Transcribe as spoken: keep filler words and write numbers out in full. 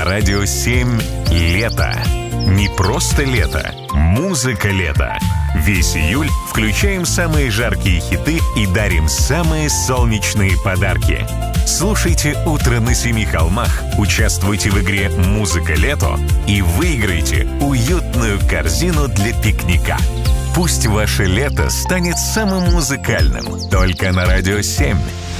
На радио семь лето. Не просто лето, музыка лета. Весь июль включаем самые жаркие хиты и дарим самые солнечные подарки. Слушайте «Утро на семи холмах», участвуйте в игре «Музыка лето» и выиграйте уютную корзину для пикника. Пусть ваше лето станет самым музыкальным только на радио семь.